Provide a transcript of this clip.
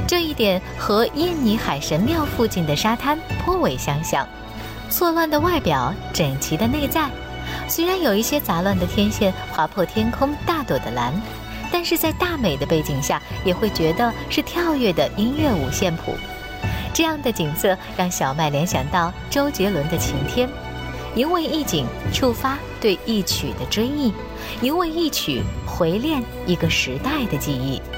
这一点和印尼海神庙附近的沙滩颇为相像。错乱的外表，整齐的内在，虽然有一些杂乱的天线划破天空大朵的蓝，但是在大美的背景下，也会觉得是跳跃的音乐五线谱。这样的景色让小麦联想到周杰伦的《晴天》，因为一景触发对一曲的追忆，因为一曲回恋一个时代的记忆。